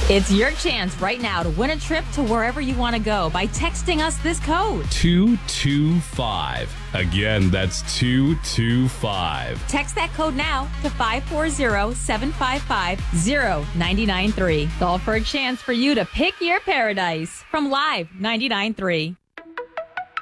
It's your chance right now to win a trip to wherever you want to go by texting us this code. 225. Again, that's 225. Text that code now to 540-755-0993. Call for a chance for you to pick your paradise from Live 99.3.